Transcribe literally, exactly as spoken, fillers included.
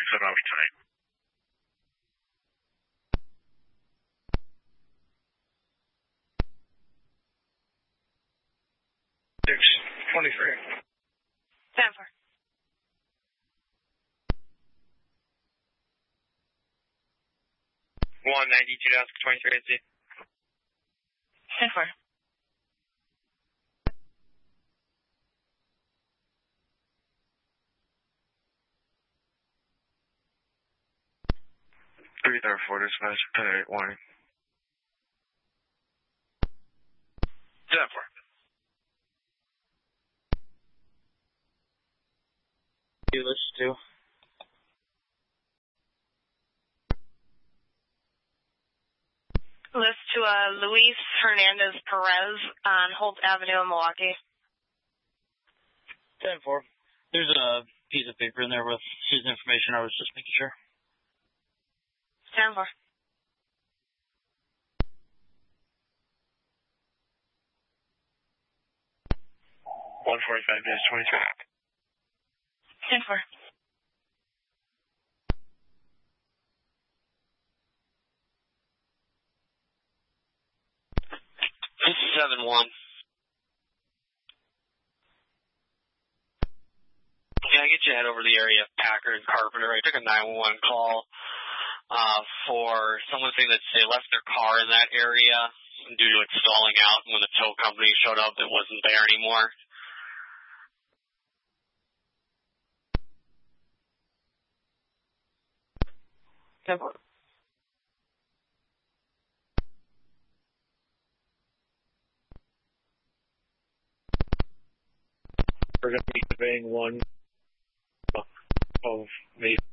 seven, I'll be tight. Six, twenty-three. Stand for. one ninety-two, Oscar twenty-three, at Z. Stand for. three thirty-four, dispatch, ten eight, warning. Stand for. You list two. List to uh, Luis Hernandez Perez on Holt Avenue in Milwaukee. ten four. There's a piece of paper in there with his information. I was just making sure. Stand for. one forty-five, dash twenty-three. Stand for. seven one. Yeah, I get you head over to the area of Packard and Carpenter. I took a nine one one call uh, for someone saying that they left their car in that area due to it stalling out. When the tow company showed up, it wasn't there anymore. We're going to be conveying one of Mason.